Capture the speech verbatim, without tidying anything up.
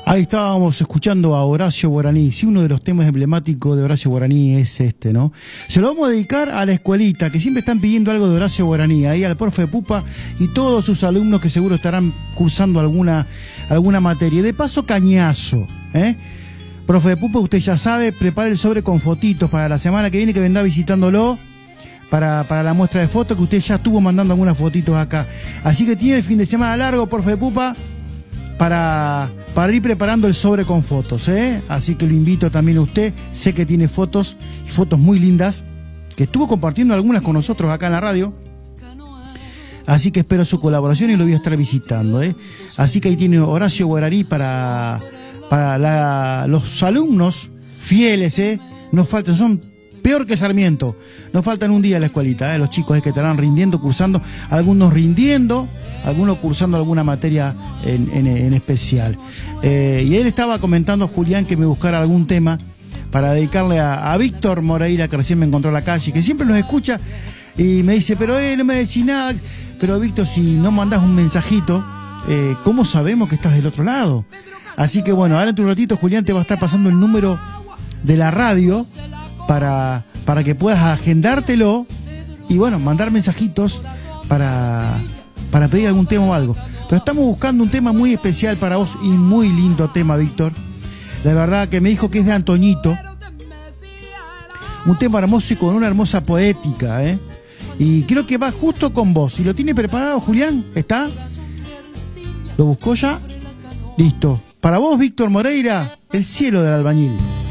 Ahí estábamos escuchando a Horacio Guaraní. Sí, uno de los temas emblemáticos de Horacio Guaraní es este, ¿no? Se lo vamos a dedicar a la escuelita, que siempre están pidiendo algo de Horacio Guaraní. Ahí al profe Pupa y todos sus alumnos que seguro estarán cursando alguna, alguna materia. De paso, cañazo, ¿eh? Profe Pupa, usted ya sabe, prepare el sobre con fotitos para la semana que viene, que vendrá visitándolo para, para la muestra de fotos, que usted ya estuvo mandando algunas fotitos acá. Así que tiene el fin de semana largo, profe Pupa, para, para ir preparando el sobre con fotos, ¿eh? Así que lo invito también a usted. Sé que tiene fotos, y fotos muy lindas, que estuvo compartiendo algunas con nosotros acá en la radio. Así que espero su colaboración y lo voy a estar visitando, ¿eh? Así que ahí tiene Horacio Guaraní para, para la, los alumnos fieles, ¿eh? Nos faltan, son peor que Sarmiento. Nos faltan un día a la escuelita, ¿eh? Los chicos, ¿eh? Que estarán rindiendo, cursando, algunos rindiendo, algunos cursando alguna materia en, en, en especial. Eh, y él estaba comentando a Julián que me buscara algún tema para dedicarle a, a Víctor Moreira, que recién me encontró en la calle, que siempre nos escucha y me dice, pero eh, no me decís nada. Pero Víctor, si no mandás un mensajito, eh, ¿cómo sabemos que estás del otro lado? Así que bueno, ahora en un ratito Julián te va a estar pasando el número de la radio para, para que puedas agendártelo y bueno, mandar mensajitos para... para pedir algún tema o algo. Pero estamos buscando un tema muy especial para vos y muy lindo tema, Víctor. La verdad que me dijo que es de Antoñito. Un tema hermoso y con una hermosa poética, ¿eh? Y creo que va justo con vos. ¿Y lo tiene preparado, Julián? ¿Está? ¿Lo buscó ya? Listo. Para vos, Víctor Moreira, El cielo del albañil.